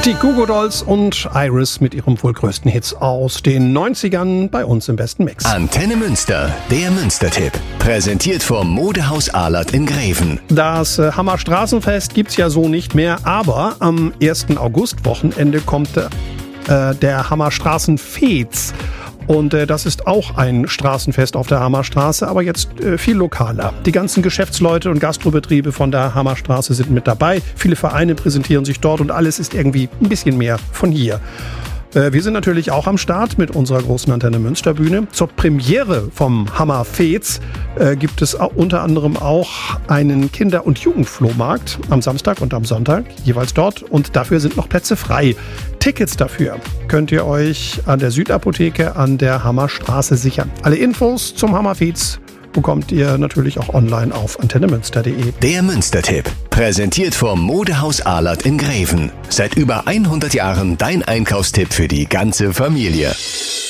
Die Goo Goo Dolls und Iris mit ihrem wohl größten Hits aus den 90ern bei uns im besten Mix. Antenne Münster, der Münstertipp. Präsentiert vom Modehaus Ahlert in Greven. Das Hammer Straßenfest gibt's ja so nicht mehr, aber am 1. August-Wochenende kommt der Hammer Straßenfez. Und das ist auch ein Straßenfest auf der Hammerstraße, aber jetzt viel lokaler. Die ganzen Geschäftsleute und Gastrobetriebe von der Hammerstraße sind mit dabei. Viele Vereine präsentieren sich dort und alles ist irgendwie ein bisschen mehr von hier. Wir sind natürlich auch am Start mit unserer großen Antenne Münster Bühne. Zur Premiere vom Hammerfez gibt es unter anderem auch einen Kinder- und Jugendflohmarkt am Samstag und am Sonntag, jeweils dort. Und dafür sind noch Plätze frei. Tickets dafür könnt ihr euch an der Südapotheke an der Hammerstraße sichern. Alle Infos zum Hammerfez bekommt ihr natürlich auch online auf antennemünster.de. Der Münstertipp. Präsentiert vom Modehaus Ahlert in Greven. Seit über 100 Jahren dein Einkaufstipp für die ganze Familie.